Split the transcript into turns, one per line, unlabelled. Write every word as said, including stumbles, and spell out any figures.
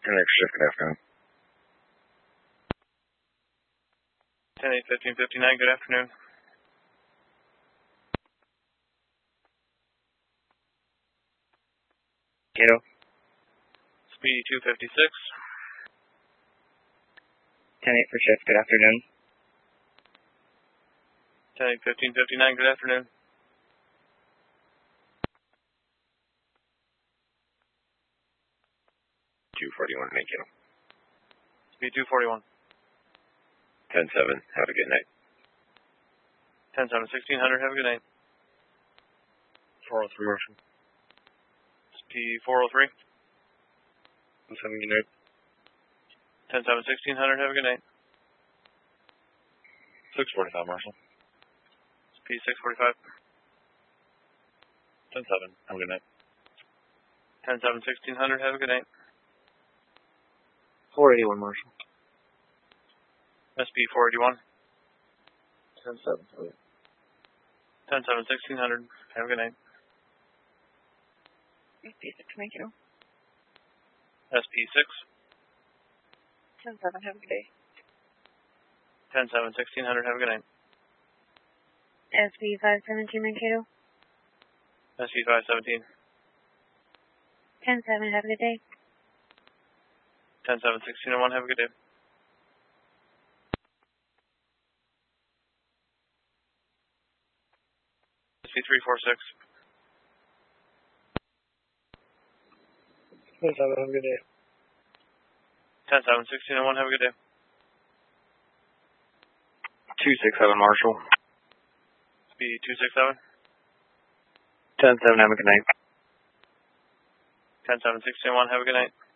Next shift, good afternoon.
ten eight fifteen fifty-nine, good afternoon.
Kato.
Speedy two fifty-six.
ten eight for shift, good afternoon.
ten eight fifteen fifty-nine, good afternoon.
two forty-one, make Kato.
Speedy two forty-one.
ten seven, have a good night.
ten seven sixteen hundred, have a good night.
four oh three, Marshall.
Speedy four oh three.
ten seven, good night.
ten seven sixteen hundred, have a good night.
six forty-five, Marshall.
Speedy six forty-five.
ten seven, have a good night.
ten seven sixteen hundred, have a good night.
four eighty-one, Marshall.
S P four eighty-one.
ten seven, have a good night.
ten seven sixteen hundred, have a good night.
S P six, make it.
S P six.
ten seven, have a good day.
ten seven sixteen hundred, have a good night.
S P five seventeen, Mankato.
S P five seventeen.
ten seven, have a good day.
ten seven sixteen oh one, have a good day. S P three four six.
ten seven, have a good day.
ten seven sixteen oh one, have a good day.
two six seven, Marshall.
Speedy two six seven.
ten seven, have a good night.
ten seven sixteen oh one, have a good night.